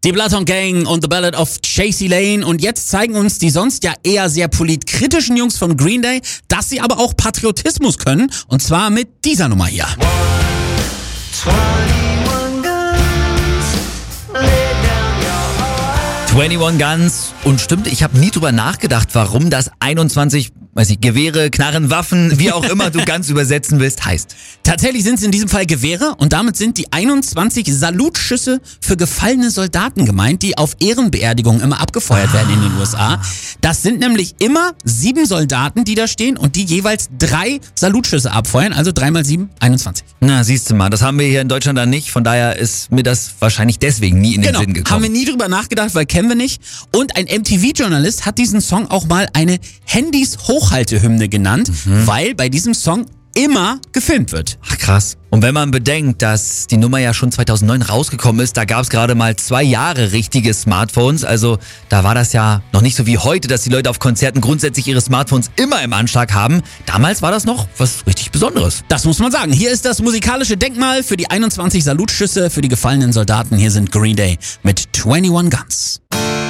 Die Bloodhound Gang und The Ballad of Chasey Lane. Und jetzt zeigen uns die sonst ja eher sehr politkritischen Jungs von Green Day, dass sie aber auch Patriotismus können. Und zwar mit dieser Nummer hier. 21 Guns. Und stimmt, ich habe nie drüber nachgedacht, warum das 21, Gewehre, Knarren, Waffen, wie auch immer du ganz übersetzen willst, heißt. Tatsächlich sind es in diesem Fall Gewehre und damit sind die 21 Salutschüsse für gefallene Soldaten gemeint, die auf Ehrenbeerdigungen immer abgefeuert werden in den USA. Das sind nämlich immer 7 Soldaten, die da stehen und die jeweils 3 Salutschüsse abfeuern, also 3 mal 7, 21. Na, siehst du mal, das haben wir hier in Deutschland dann nicht, von daher ist mir das wahrscheinlich deswegen nie in den Sinn gekommen. Haben wir nie drüber nachgedacht, weil kennen wir nicht. Und ein MTV-Journalist hat diesen Song auch mal eine Handys-Hochhaltehymne genannt, weil bei diesem Song immer gefilmt wird. Ach krass. Und wenn man bedenkt, dass die Nummer ja schon 2009 rausgekommen ist, da gab es gerade mal 2 Jahre richtige Smartphones. Also da war das ja noch nicht so wie heute, dass die Leute auf Konzerten grundsätzlich ihre Smartphones immer im Anschlag haben. Damals war das noch was richtig Besonderes. Das muss man sagen. Hier ist das musikalische Denkmal für die 21 Salutschüsse für die gefallenen Soldaten. Hier sind Green Day mit 21 Guns.